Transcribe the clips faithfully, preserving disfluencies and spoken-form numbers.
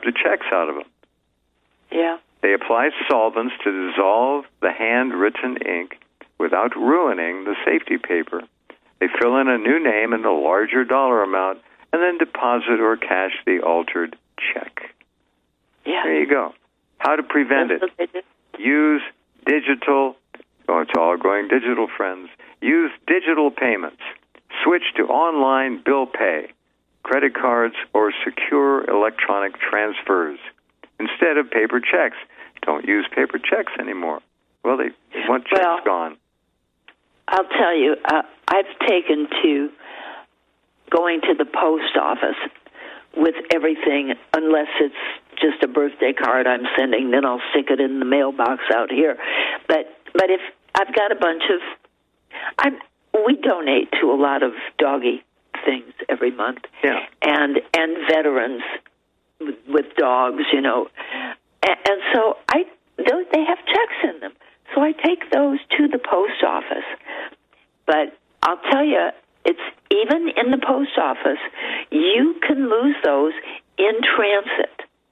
the checks out of them. Yeah. They apply solvents to dissolve the handwritten ink without ruining the safety paper. They fill in a new name and a larger dollar amount, and then deposit or cash the altered check. Yeah. There you go. How to prevent That's it. Use digital, oh, it's all going digital, friends. Use digital payments. Switch to online bill pay, credit cards, or secure electronic transfers instead of paper checks. Don't use paper checks anymore. Well, they, they want checks well, gone. I'll tell you, uh, I've taken to going to the post office with everything, unless it's just a birthday card I'm sending, then I'll stick it in the mailbox out here. But but if I've got a bunch of, I'm, we donate to a lot of doggy things every month, yeah, and and veterans with, with dogs, you know, and, and so I those, they have checks in them, so I take those to the post office. But I'll tell you, it's even in the post office, you can lose those in transit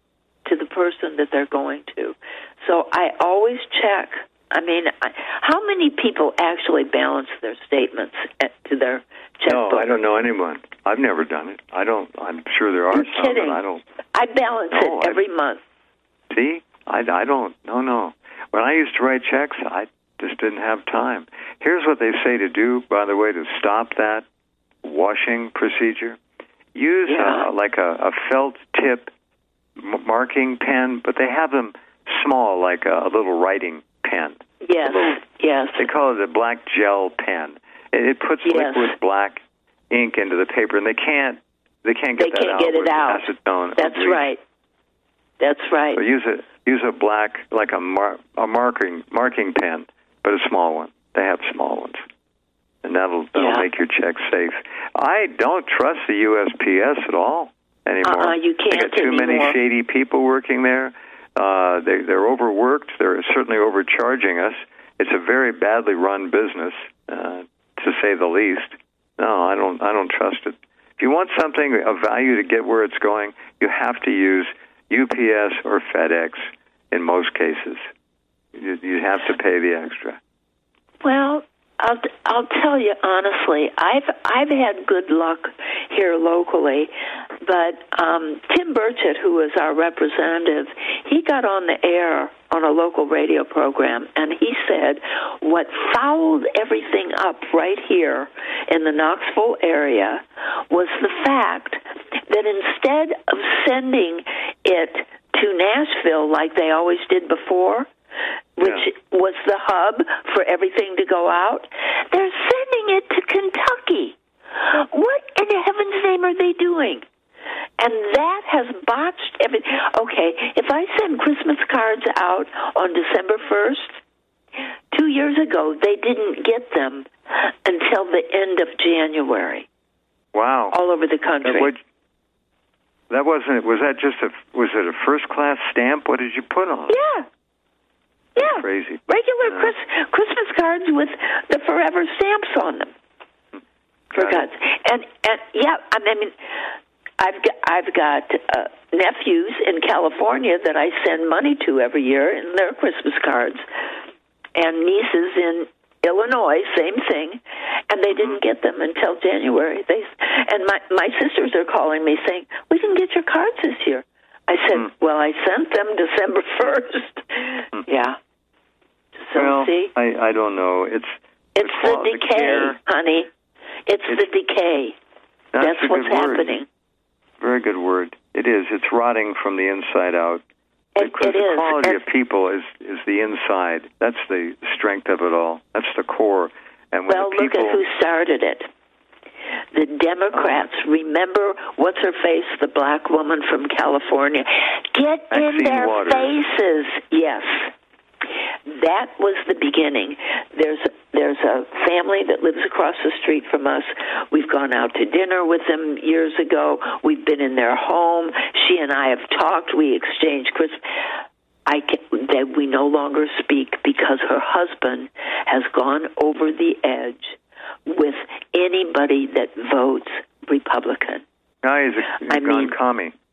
to the person that they're going to. So I always check. I mean, I, how many people actually balance their statements at, to their checkbook? No, I don't know anyone. I've never done it. I don't. I'm sure there are You're some, kidding. but I don't. I balance no, it every I, month. See, I, I don't. No, no. When I used to write checks, I just didn't have time. Here's what they say to do, by the way, to stop that washing procedure. Use Yeah. uh, like a, a felt tip m- marking pen, but they have them small, like a, a little writing pen. Yes, little, yes. They call it a black gel pen. It, it puts Yes. liquid black ink into the paper, and they can't they can't get They that can't out get it with out. acetone. or That's bleach. right. That's right. So use a use a black, like a mar, a marking marking pen, but a small one. They have small ones, and that'll that'll Yeah. make your check safe. I don't trust the U S P S at all anymore. Uh-uh, you They can't got too anymore. many shady people working there. Uh, they they're overworked. They're certainly overcharging us. It's a very badly run business, uh, to say the least. No, I don't I don't trust it. If you want something of value to get where it's going, you have to use U P S or FedEx in most cases. You, you have to pay the extra. Well, I'll I'll tell you honestly, I've I've had good luck here locally, but um, Tim Burchett, who is our representative, he got on the air on a local radio program, and he said what fouled everything up right here in the Knoxville area was the fact that instead of sending it to Nashville like they always did before, which yeah. was the hub for everything to go out, they're sending it to Kentucky. What in heaven's name are they doing? And that has botched everything. Okay, if I send Christmas cards out on December first, two years ago, they didn't get them until the end of January. Wow. All over the country. That, would, that wasn't, was that just a, was it a first-class stamp? What did you put on it? Yeah. Yeah. Crazy. Regular Yeah. Chris, Christmas cards with the forever stamps on them. For Got God's and and yeah, I mean, I've got I've got uh, nephews in California that I send money to every year in their Christmas cards, and nieces in Illinois, same thing, and they didn't get them until January. They and my my sisters are calling me saying, "We didn't get your cards this year." I said, Mm. "Well, I sent them December first." Mm. Yeah. So well, see, I I don't know. It's it's the qual- decay, care. honey. It's, It's- the decay. That's, That's a what's good word. happening. Very good word. It is. It's rotting from the inside out. It, Because it the is. quality And- of people is, is the inside. That's the strength of it all. That's the core. And when well, the people, look at who started it. The Democrats. Oh. Remember, what's her face, the black woman from California? Get Maxine in their Waters. faces. Yes. That was the beginning. There's there's a family that lives across the street from us. We've gone out to dinner with them years ago. We've been in their home. She and I have talked. We exchanged Christmas. I can, that we no longer speak because her husband has gone over the edge with anybody that votes Republican. now he's, a, he's I gone mean- commie.